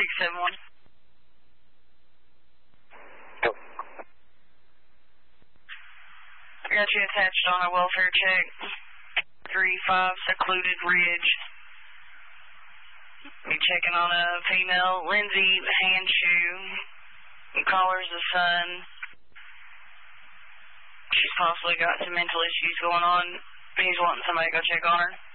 671. I got you attached on a welfare check. 35 Secluded Ridge. You checking on a female, Lindsay Handshoe. Caller's the son. She's possibly got some mental issues going on. He's wanting somebody to go check on her.